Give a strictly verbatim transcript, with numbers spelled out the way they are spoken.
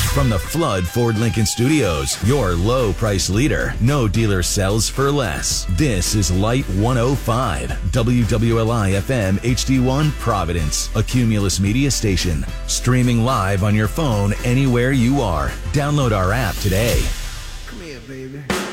From the Flood Ford Lincoln Studios, your low price leader. No dealer sells for less. This is Light one oh five, W W L I F M H D one Providence, a Cumulus media station. Streaming live on your phone anywhere you are. Download our app today. Come here, baby.